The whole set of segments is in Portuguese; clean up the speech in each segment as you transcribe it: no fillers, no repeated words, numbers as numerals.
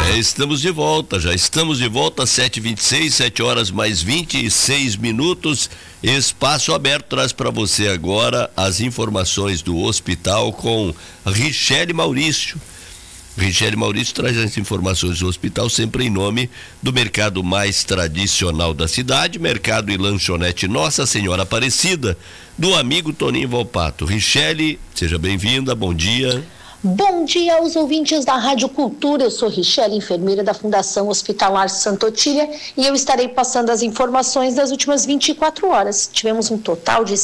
Estamos de volta, já estamos de volta, 7h26, 7 horas mais 26 minutos. Espaço Aberto traz para você agora as informações do hospital com Richelle Maurício. Richelle Maurício traz as informações do hospital sempre em nome do mercado mais tradicional da cidade, mercado e lanchonete Nossa Senhora Aparecida, do amigo Toninho Volpato. Richelle, seja bem-vinda, bom dia. Bom dia aos ouvintes da Rádio Cultura, eu sou Richelle, enfermeira da Fundação Hospitalar Santa Otília, e eu estarei passando as informações das últimas 24 horas. Tivemos um total de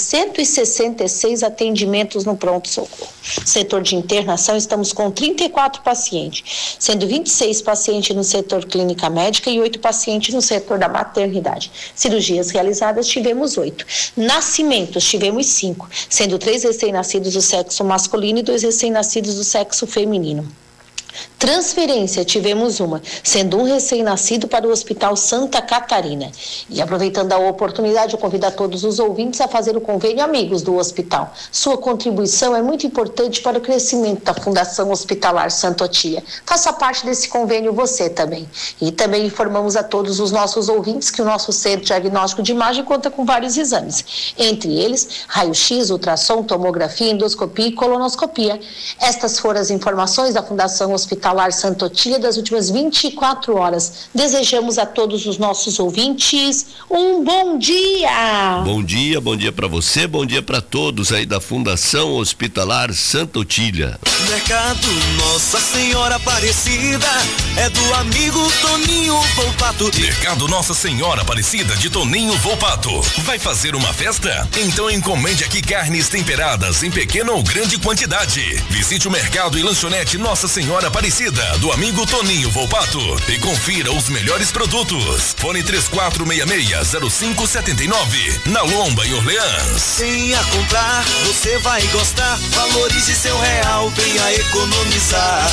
166 atendimentos no pronto-socorro. Setor de internação, estamos com 34 pacientes, sendo 26 pacientes no setor clínica médica e 8 pacientes no setor da maternidade. Cirurgias realizadas, tivemos 8. Nascimentos, tivemos 5, sendo 3 recém-nascidos do sexo masculino e 2 recém-nascidos do sexo feminino. Transferência, tivemos uma, sendo um recém-nascido para o Hospital Santa Catarina. E aproveitando a oportunidade, eu convido a todos os ouvintes a fazer o convênio Amigos do Hospital. Sua contribuição é muito importante para o crescimento da Fundação Hospitalar Santa Otília. Faça parte desse convênio você também. E também informamos a todos os nossos ouvintes que o nosso Centro Diagnóstico de Imagem conta com vários exames. Entre eles, raio-x, ultrassom, tomografia, endoscopia e colonoscopia. Estas foram as informações da Fundação Hospitalar Santa Otília das últimas 24 horas. Desejamos a todos os nossos ouvintes um bom dia. Bom dia para você, bom dia para todos aí da Fundação Hospitalar Santa Otília. Mercado Nossa Senhora Aparecida é do amigo Toninho Volpato. Mercado Nossa Senhora Aparecida de Toninho Volpato. Vai fazer uma festa? Então encomende aqui carnes temperadas em pequena ou grande quantidade. Visite o mercado e lanchonete Nossa Senhora Aparecida do amigo Toninho Volpato e confira os melhores produtos. Fone 3466-0579, na Lomba, em Orleans. Venha comprar, você vai gostar. Valorize seu real, venha economizar.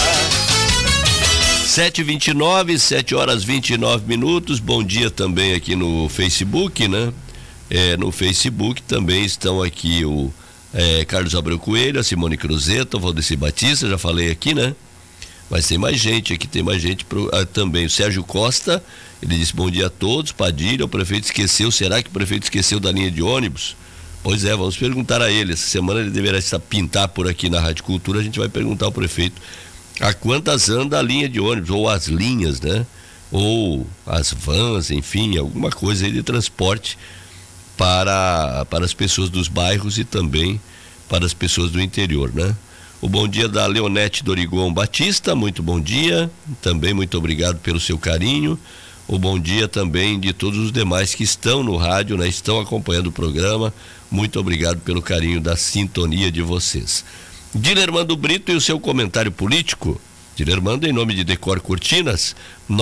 7h29, 7 horas 29 minutos. Bom dia também aqui no Facebook, né? No Facebook também estão aqui o Carlos Abreu Coelho, a Simone Cruzeta, o Valdeci Batista, já falei aqui, né? Mas tem mais gente aqui, também. O Sérgio Costa, ele disse bom dia a todos. Padilha, o prefeito esqueceu, será que o prefeito esqueceu da linha de ônibus? Pois é, vamos perguntar a ele. Essa semana ele deverá estar pintar por aqui na Rádio Cultura, a gente vai perguntar ao prefeito a quantas anda a linha de ônibus, ou as linhas, né? Ou as vans, enfim, alguma coisa aí de transporte para as pessoas dos bairros e também para as pessoas do interior, né? O bom dia da Leonete Dorigon Batista, muito bom dia, também muito obrigado pelo seu carinho. O bom dia também de todos os demais que estão no rádio, né? Estão acompanhando o programa, muito obrigado pelo carinho da sintonia de vocês. Dilermando Brito e o seu comentário político. Dilermando em nome de Decor Cortinas,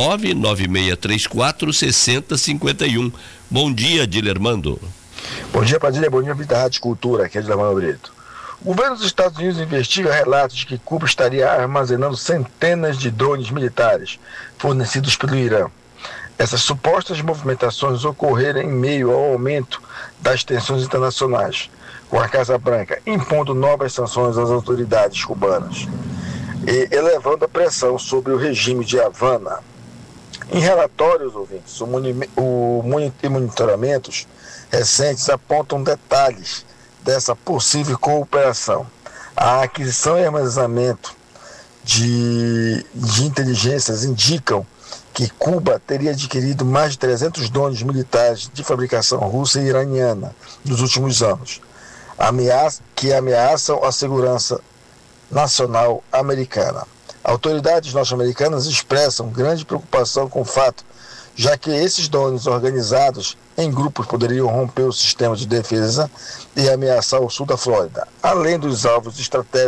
99634-6051. Bom dia, Dilermando. Bom dia, Padilha, bom dia, da Rádio Cultura, aqui é Dilermando Brito. O governo dos Estados Unidos investiga relatos de que Cuba estaria armazenando centenas de drones militares fornecidos pelo Irã. Essas supostas movimentações ocorreram em meio ao aumento das tensões internacionais, com a Casa Branca impondo novas sanções às autoridades cubanas e elevando a pressão sobre o regime de Havana. Em relatórios, ouvintes, monitoramentos recentes apontam detalhes dessa possível cooperação. A aquisição e armazenamento de inteligências indicam que Cuba teria adquirido mais de 300 drones militares de fabricação russa e iraniana nos últimos anos, que ameaçam a segurança nacional americana. Autoridades norte-americanas expressam grande preocupação com o fato, já que esses drones organizados em grupos poderiam romper o sistema de defesa e ameaçar o sul da Flórida, além dos alvos estratégicos